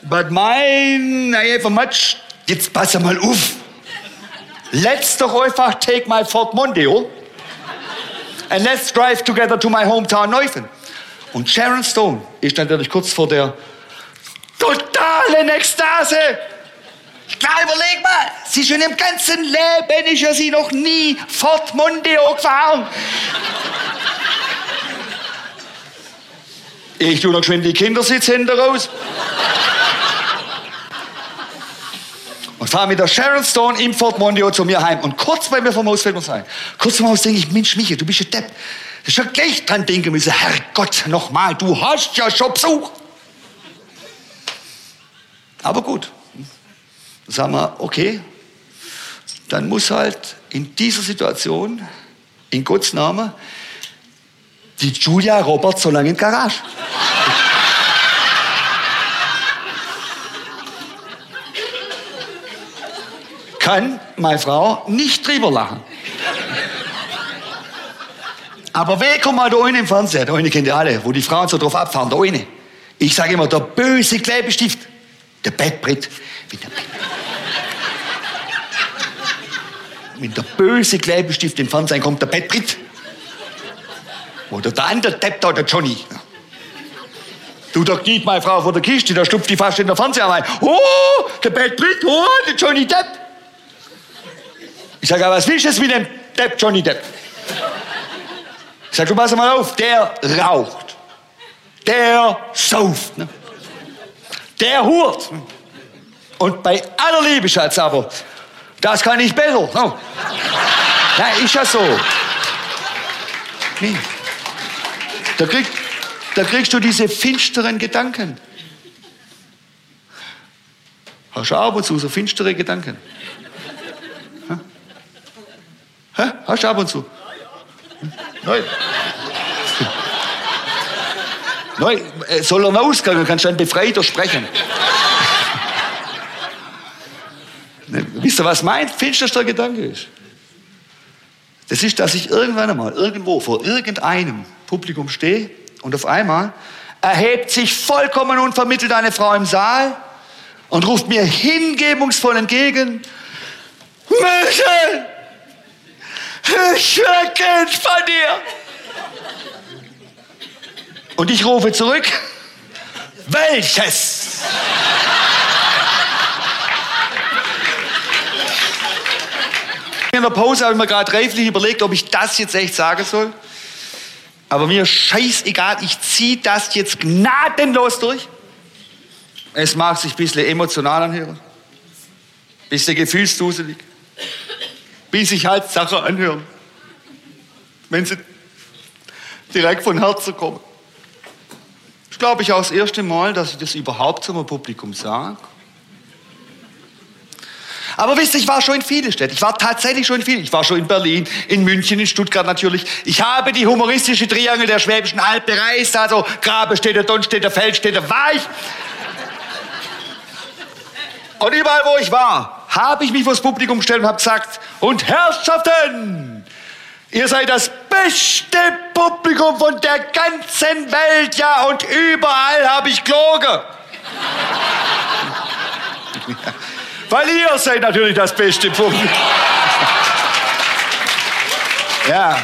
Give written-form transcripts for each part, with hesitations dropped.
But mine, I have a much... Jetzt pass mal auf. Let's doch einfach take my Ford Mondeo and let's drive together to my hometown Neuffen. Und Sharon Stone ist natürlich kurz vor der totalen Ekstase. Klar, überleg mal, sie schon im ganzen Leben ist ja sie noch nie Ford Mondeo gefahren. Ich tue noch geschwind die Kindersitz hinten raus. Und fahre mit der Sharon Stone im Ford Mondeo zu mir heim. Und kurz bei mir vom Haus fällt mir ein. Kurz vom Haus denke ich, Mensch, Michael, du bist ein Depp. Du hast schon gleich dran denken müssen, Herrgott, nochmal, du hast ja schon Besuch. Aber gut. Dann sagen wir, okay, dann muss halt in dieser Situation, in Gottes Namen, die Julia Roberts so lange in die Garage. Kann meine Frau nicht drüber lachen. Aber wer kommt mal da unten im Fernseher? Da unten kennt ihr alle, wo die Frauen so drauf abfahren, da unten. Ich sage immer, der böse Klebestift, der Bettbrett. Wenn der böse Klebestift im Fernsehen kommt, der Bettbrett. Oder der andere Depp da, der Johnny. Du, da kniet meine Frau vor der Kiste, da stupft die fast in der Fernseher rein. Oh, der Bettbrett, oh, der Johnny Depp. Ich sage, was willst du jetzt mit dem Depp, Johnny Depp? Ich sage, du pass mal auf, der raucht. Der sauft. Ne? Der hurt. Und bei aller Liebe, Schatz, aber das kann ich besser. No. Nein, ist ja so. Nee. Da kriegst du diese finsteren Gedanken. Hast du ab und zu so finstere Gedanken? Hä? Hast du ab und zu? Nein. Nein, soll er ausgehen, kannst du dann befreiter sprechen. Wisst ihr, was mein finsterster Gedanke ist? Das ist, dass ich irgendwann einmal irgendwo vor irgendeinem Publikum stehe und auf einmal erhebt sich vollkommen unvermittelt eine Frau im Saal und ruft mir hingebungsvoll entgegen: Michael, ich will Kind von dir. Und ich rufe zurück: Welches? In der Pause habe ich mir gerade reiflich überlegt, ob ich das jetzt echt sagen soll. Aber mir scheißegal, ich ziehe das jetzt gnadenlos durch. Es mag sich ein bisschen emotional anhören, ein bisschen gefühlsduselig, bis sich halt Sachen anhören, wenn sie direkt von Herzen kommen. Das glaube ich auch das erste Mal, dass ich das überhaupt zum Publikum sage. Aber wisst ihr, ich war schon in vielen Städten. Ich war tatsächlich schon in vielen. Ich war schon in Berlin, in München, in Stuttgart natürlich. Ich habe die humoristische Triangel der Schwäbischen Alb bereist. Also Grabestädte, Donnstädte, Feldstädte, war ich. Und überall, wo ich war, habe ich mich vor das Publikum gestellt und habe gesagt: Und Herrschaften, ihr seid das beste Publikum von der ganzen Welt, ja, und überall habe ich gelogen. Weil ihr seid natürlich das beste Publikum. Ja.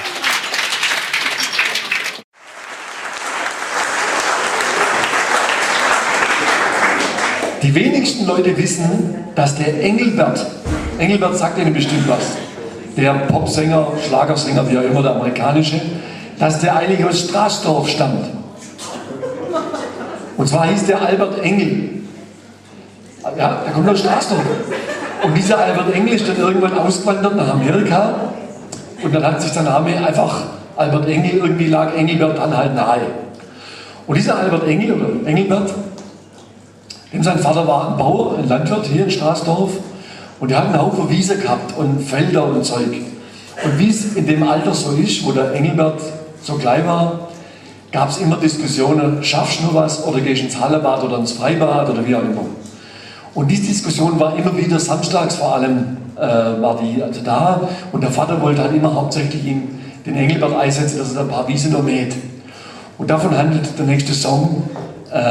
Die wenigsten Leute wissen, dass der Engelbert sagt Ihnen bestimmt was, der Popsänger, Schlagersänger, wie auch immer, der amerikanische, dass der eigentlich aus Straßdorf stammt. Und zwar hieß der Albert Engel. Ja, der kommt aus Straßdorf. Und dieser Albert Engel ist dann irgendwann ausgewandert nach Amerika. Und dann hat sich der Name einfach Albert Engel, irgendwie lag Engelbert dann halt nahe. Und dieser Albert Engel, oder Engelbert, dem sein Vater war ein Bauer, ein Landwirt hier in Straßdorf. Und der hat einen Haufen Wiese gehabt und Felder und Zeug. Und wie es in dem Alter so ist, wo der Engelbert so klein war, gab es immer Diskussionen: Schaffst du noch was oder gehst du ins Hallenbad oder ins Freibad oder wie auch immer. Und diese Diskussion war immer wieder samstags vor allem, war die also da. Und der Vater wollte halt immer hauptsächlich ihn, den Engelbert einsetzen, dass er ein paar Wiesen noch mäht. Und davon handelt der nächste Song.